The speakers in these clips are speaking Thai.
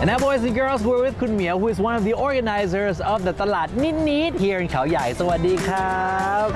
And now, boys and girls, we're with Kun Miao, who is one of the organizers of the ตลาดนิดhere in เขาใหญ่สวัสดีครับ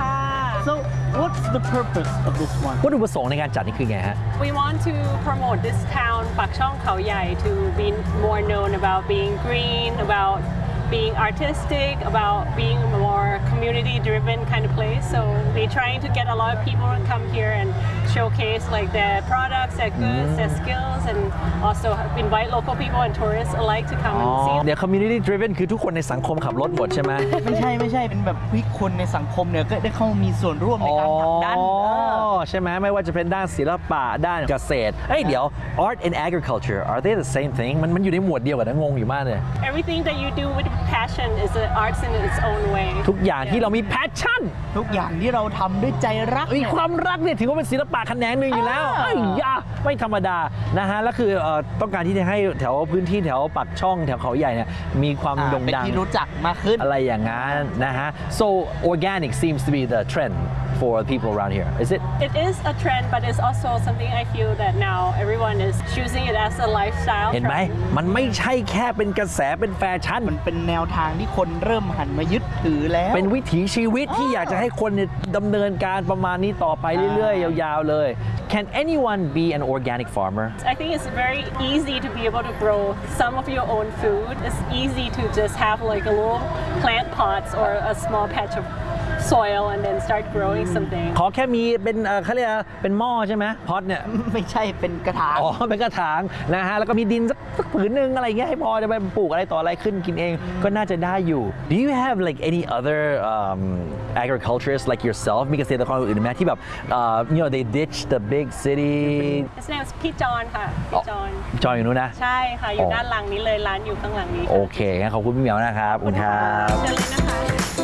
So what's the purpose of this one? วัตถุประสงค์ในการจัดนี่คือไงฮะ We want to promote this town, Pak Chong Khao Yai, to be more known about being green, about being artistic, about being a more community-driven kind of place. So we're trying to get a lot of people to come here and showcase like their products, their goods, their skills, and also invite local people and tourists alike to come and see. เดี๋ยว community driven คือทุกคนในสังคมขับรถหมดใช่ไหมไม่ใช่เป็นแบบวิคนในสังคมเนี่ยก็ได้เข้ามีส่วนร่วมในการผลักดันใช่ไหมไม่ว่าจะเป็นด้านศิลปะด้านเกษตรเดี๋ยว art and agriculture are they the same thing มันอยู่ในหมวดเดียวกันนะงงอยู่มากเลย Everything that you do with passion is an arts in its own way. ทุกอย่างที่เรามี passion ทุกอย่างที่เราทำด้วยใจรักมีความรักเนี่ยถือว่าเป็นศิลปะแขนงหนึ่งอยู่แล้วไม่ธรรมดานะฮะแล้วคือต้องการที่จะให้แถวพื้นที่แถวปากช่องแถวเขาใหญ่เนี่ยมีความโด่งดังเป็นที่รู้จักมากขึ้นอะไรอย่างนั้นนะฮะ so organic seems to be the trend for people around here is it It is a trend but it's also something I feel that now everyone is choosing it as a lifestyle เห็นไหมมันไม่ใช่แค่เป็นกระแสเป็นแฟชั่นมันเป็นแนวทางที่คนเริ่มหันมายึดถือแล้วเป็นวิถีชีวิตที่อยากจะให้คนดำเนินการประมาณนี้ต่อไปเรื่อยๆยาวๆเลย Can anyone be an organic farmer? I think it's very easy to be able to grow some of your own food. It's easy to just have like a little plant pots or a small patch of soil and then start growing something. ขอแค่มีเป็นเขาเรียกเป็นหม้อใช่ไหมพอตเนี่ยไม่ใช่เป็นกระถางเป็นกระถางนะฮะแล้วก็มีดินสักผืนนึงอะไรเงี้ยให้พอจะไปปลูกอะไรต่ออะไรขึ้นกินเองก็น่าจะได้อยู่ Do you have like any other agriculturists like yourself มีเกษตรกรอื่นไหมที่แบบthey ditch the big city His name is พี่จอนค่ะพี่จอนอยู่นู้นนะใช่ค่ะอยู่ด้านหลังนี้เลยร้านอยู่ข้างหลังนี้โอเคงั้นขอบคุณพี่เหมียวนะครับขอบคุณครับเชิญเลยนะคะ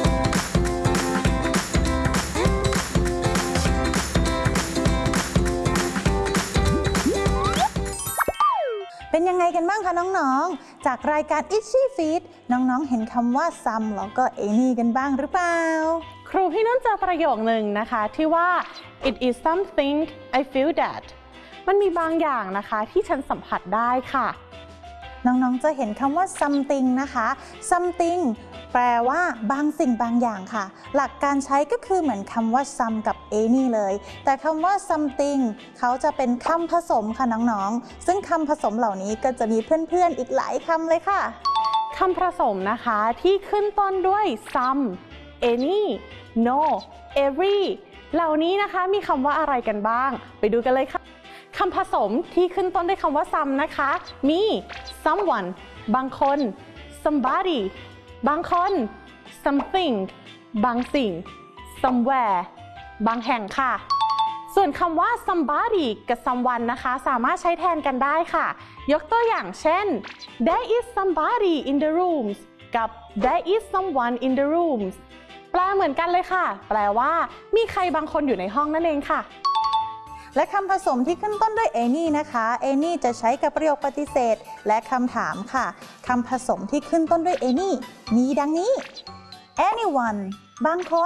เป็นยังไงกันบ้างคะน้องๆจากรายการ Itchy Feet น้องๆเห็นคำว่า some แล้วก็ any กันบ้างหรือเปล่าครูพี่นุ่นเจอประโยคหนึ่งนะคะที่ว่า it is something I feel that มันมีบางอย่างนะคะที่ฉันสัมผัสได้ค่ะน้องๆจะเห็นคำว่า something นะคะ something แปลว่าบางสิ่งบางอย่างค่ะหลักการใช้ก็คือเหมือนคำว่า some กับ any เลยแต่คำว่า something เขาจะเป็นคำผสมค่ะน้องๆซึ่งคำผสมเหล่านี้ก็จะมีเพื่อนๆอีกหลายคำเลยค่ะคำผสมนะคะที่ขึ้นต้นด้วย some any no every เหล่านี้นะคะมีคำว่าอะไรกันบ้างไปดูกันเลยค่ะคำผสมที่ขึ้นต้นด้วยคำว่า some นะคะมี someone บางคน somebody บางคน something บางสิ่ง somewhere บางแห่งค่ะส่วนคำว่า somebody กับ someone นะคะสามารถใช้แทนกันได้ค่ะยกตัวอย่างเช่น there is somebody in the rooms กับ there is someone in the rooms แปลเหมือนกันเลยค่ะแปลว่ามีใครบางคนอยู่ในห้องนั่นเองค่ะและคำผสมที่ขึ้นต้นด้วย any นะคะ any จะใช้กับประโยคปฏิเสธและคำถามค่ะคำผสมที่ขึ้นต้นด้วย any มีดังนี้ anyone บางคน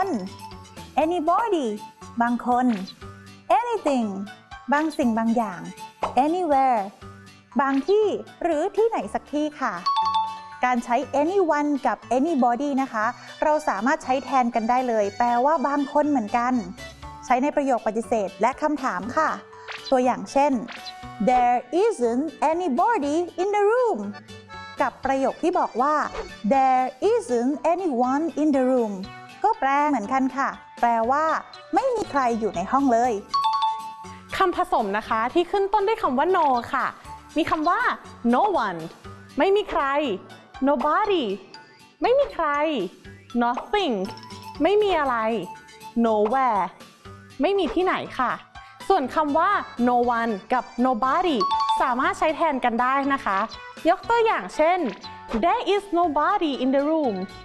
anybody บางคน anything บางสิ่งบางอย่าง anywhere บางที่หรือที่ไหนสักที่ค่ะการใช้ anyone กับ anybody นะคะเราสามารถใช้แทนกันได้เลยแปลว่าบางคนเหมือนกันใช้ในประโยคปฏิเสธและคำถามค่ะตัวอย่างเช่น there isn't anybody in the room กับประโยคที่บอกว่า there isn't anyone in the room ก็แปลเหมือนกันค่ะแปลว่าไม่มีใครอยู่ในห้องเลยคำผสมนะคะที่ขึ้นต้นด้วยคำว่า no ค่ะมีคำว่า no one ไม่มีใคร nobody ไม่มีใคร nothing ไม่มีอะไร nowhere ไม่มีที่ไหนค่ะส่วนคำว่า no one กับ nobody สามารถใช้แทนกันได้นะคะยกตัวอย่างเช่น there is nobody in the room